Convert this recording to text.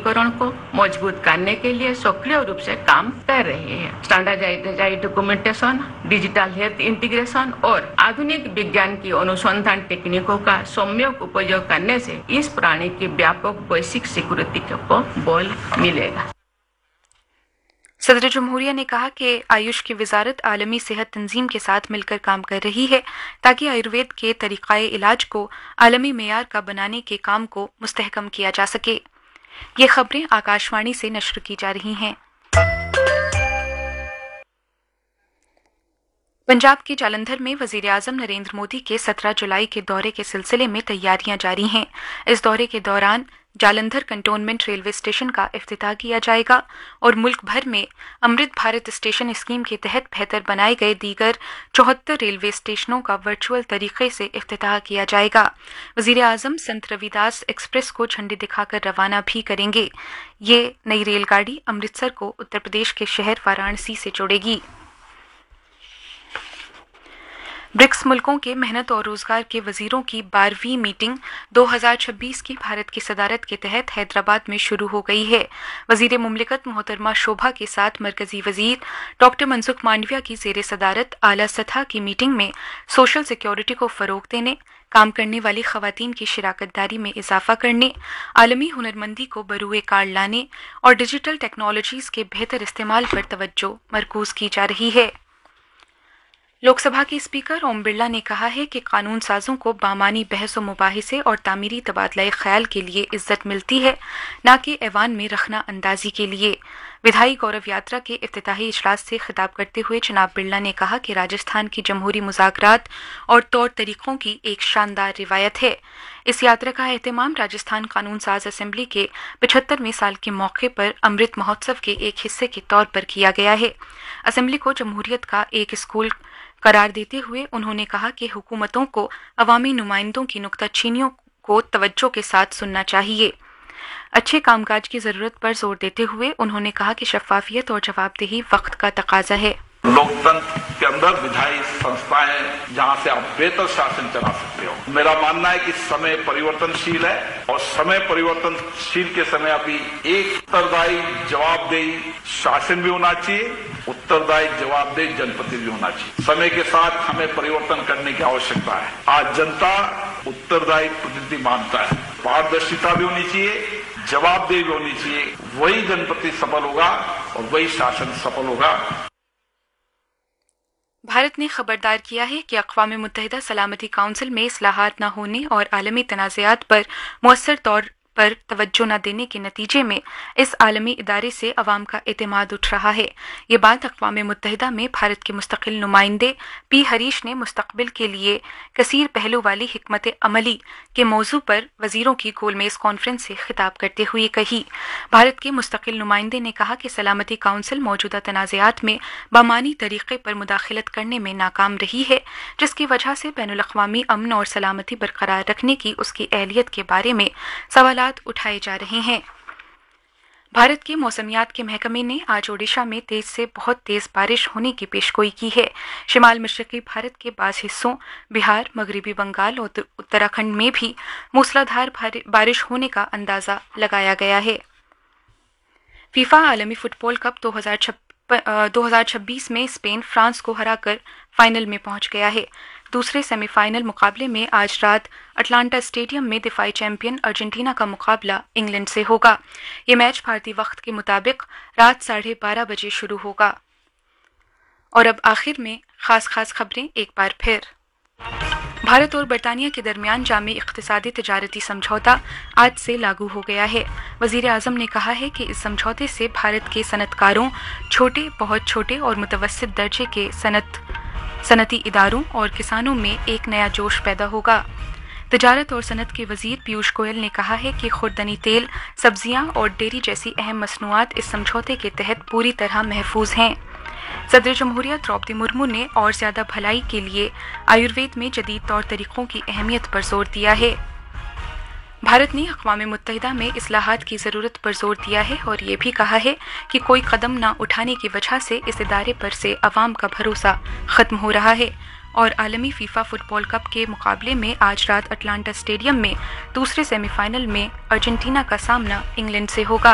प्राधिकरण को मजबूत करने के लिए सक्रिय रूप से काम कर रहे हैं। Standardised documentation, digital health integration और आधुनिक विज्ञान की अनुसंधान टेक्निकों का सम्यक उपयोग करने से इस प्रणाली की व्यापक वैश्विक स्वीकृति को बल मिलेगा। सदर जमहूरिया ने कहा कि आयुष की वजारत आलमी सेहत तंजीम के साथ मिलकर काम कर रही है ताकि आयुर्वेद के तरीक़ाए इलाज को आलमी मेयार का बनाने के काम को मुस्तहकम किया जा सके। ये खबरें आकाशवाणी से नश्र की जा रही हैं। पंजाब के जालंधर में वजीर आजम नरेंद्र मोदी के 17 जुलाई के दौरे के सिलसिले में तैयारियां जारी हैं। इस दौरे के दौरान जालंधर कंटोनमेंट रेलवे स्टेशन का इफ्तिताह किया जाएगा और मुल्क भर में अमृत भारत स्टेशन स्कीम के तहत बेहतर बनाए गए दीगर 74 रेलवे स्टेशनों का वर्चुअल तरीके से इफ्तिताह किया जाएगा। वजीर आजम संत रविदास एक्सप्रेस को झंडी दिखाकर रवाना भी करेंगे। ये नई रेलगाड़ी अमृतसर को उत्तर प्रदेश के शहर वाराणसी से जोड़ेगी। ब्रिक्स मुल्कों के मेहनत और रोजगार के वजीरों की 12वीं मीटिंग 2026 की भारत की सदारत के तहत हैदराबाद में शुरू हो गई है। वजीर मुमलिकत मोहतरमा शोभा के साथ मरकजी वजीर डॉक्टर मनसुख मांडविया की जेर सदारत आला सतह की मीटिंग में सोशल सिक्योरिटी को फरोग देने, काम करने वाली खवातीन की शिराकतदारी में इजाफा करने, आलमी हुनरमंदी को बरूए कार लाने और डिजिटल टेक्नोलॉजीज के बेहतर इस्तेमाल पर तवज्जो मरकूज की जा रही है। लोकसभा के स्पीकर ओम बिरला ने कहा है कि कानून साजों को बामानी बहस व मुबाहिसे और तामीरी तबादला ख्याल के लिए इज्जत मिलती है, न कि ऐवान में रखना अंदाजी के लिए। विधायी गौरव यात्रा के इफ्तिताही इजलास से खिताब करते हुए जनाब बिरला ने कहा कि राजस्थान की जमहूरी मुज़ाकरात और तौर तरीकों की एक शानदार रिवायत है। इस यात्रा का एहतमाम राजस्थान कानून साज असेंबली के 75वें साल के मौके पर अमृत महोत्सव के एक हिस्से के तौर पर किया गया है। असेंबली को जमहूरियत का एक स्कूल करार देते हुए उन्होंने कहा कि हुकूमतों को अवामी नुमाइंदों की नुक्ताचीनियों को तवज्जो के साथ सुनना चाहिए। अच्छे कामकाज की जरूरत पर जोर देते हुए उन्होंने कहा कि शफाफियत और जवाबदेही वक्त का तकाजा है। लोकतंत्र के अंदर विधायी संस्थाएं जहां से आप बेहतर शासन चला सकते हो। मेरा मानना है कि समय परिवर्तनशील है और समय परिवर्तनशील के समय अभी एक उत्तरदायी जवाबदेही शासन भी होना चाहिए, उत्तरदायी जवाबदेही जनप्रतिनिधि भी होना चाहिए। समय के साथ हमें परिवर्तन करने की आवश्यकता है। आज जनता उत्तरदायी प्रतिनिधि मानता है। पारदर्शिता भी होनी चाहिए, जवाबदेही भी होनी चाहिए। वही जनप्रतिनिधि सफल होगा और वही शासन सफल होगा। भारत ने खबरदार किया है कि अक़वाम मुत्तहिदा सलामती काउंसिल में इस्लाहात न होने और आलमी तनाज़ात पर मुअस्सर तौर पर तवज्जो न देने के नतीजे में इस आलमी इदारे से अवाम का एतमाद उठ रहा है। ये बात अक़वाम मुत्तहिदा में भारत के मुस्तकिल नुमाइंदे पी हरीश ने मुस्तक़बिल के लिए कसीर पहलू वाली हिकमत अमली के मौजू पर वज़ीरों की गोलमेज़ कॉन्फ्रेंस से खिताब करते हुए कही। भारत के मुस्तकिल नुमाइंदे ने कहा कि सलामती काउंसिल मौजूदा तनाज़ात में बामानी तरीक़े पर मुदाखलत करने में नाकाम रही है, जिसकी वजह से बैनुल अक़वामी अमन और सलामती बरकरार रखने की उसकी अहलियत के बारे में सवाल उठाए जा रहे हैं। भारत के मौसमियात के महकमे ने आज ओडिशा में तेज से बहुत तेज बारिश होने की पेशगोई की है। शिमाल मशरकी भारत के बाज़ हिस्सों, बिहार, मगरबी बंगाल और उत्तराखंड में भी मूसलाधार बारिश होने का अंदाजा लगाया गया है। फीफा आलमी फुटबॉल कप 2026 में स्पेन फ्रांस को हराकर फाइनल में पहुंच गया है। दूसरे सेमीफाइनल मुकाबले में आज रात अटलांटा स्टेडियम में दिफाई चैंपियन अर्जेंटीना का मुकाबला इंग्लैंड से होगा। ये मैच भारतीय वक्त के मुताबिक रात 12:30 बजे शुरू होगा। और अब आखिर में खास खबरें एक बार फिर। भारत और बरतानिया के दरमियान जामी इक़्तिसादी तिजारती समझौता आज से लागू हो गया है। वज़ीर आज़म ने कहा है कि इस समझौते से भारत के सनतकारों, छोटे, बहुत छोटे और मुतवस्सित दर्जे के सनती इदारों और किसानों में एक नया जोश पैदा होगा। तिजारत और सनत के वज़ीर पीयूष गोयल ने कहा है कि खुर्दनी तेल, सब्जियां और डेयरी जैसी अहम मसनूआत इस समझौते के तहत पूरी तरह महफूज हैं। सदर जमहूरिया द्रौपदी मुर्मू ने और ज़्यादा भलाई के लिए आयुर्वेद में जदीद तौर तरीक़ों की अहमियत पर जोर दिया है। भारत ने अक़वाम मुत्तहिदा में इस्लाहात की ज़रूरत पर जोर दिया है और ये भी कहा है कि कोई कदम न उठाने की वजह से इस इदारे पर से अवाम का भरोसा ख़त्म हो रहा है। और आलमी फीफा फुटबॉल कप के मुकाबले में आज रात अटलांटा स्टेडियम में दूसरे सेमीफाइनल में अर्जेंटीना का सामना इंग्लैंड से होगा।